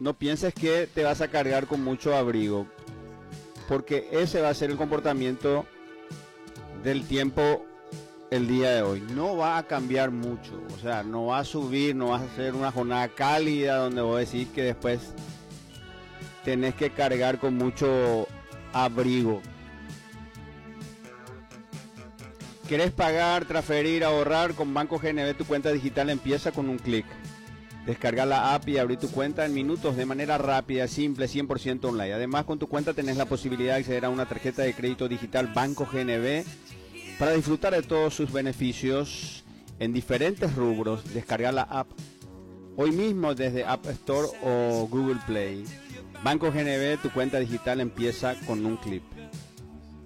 no pienses que te vas a cargar con mucho abrigo, porque ese va a ser el comportamiento del tiempo el día de hoy. No va a cambiar mucho, o sea, no va a subir, no va a ser una jornada cálida donde vos decís que después tenés que cargar con mucho abrigo. ¿Querés pagar, transferir, ahorrar? Con Banco GNB tu cuenta digital empieza con un clic. Descarga la app y abrir tu cuenta en minutos de manera rápida, simple, 100% online. Además, con tu cuenta tenés la posibilidad de acceder a una tarjeta de crédito digital Banco GNB para disfrutar de todos sus beneficios en diferentes rubros. Descarga la app hoy mismo desde App Store o Google Play. Banco GNB, tu cuenta digital empieza con un clic.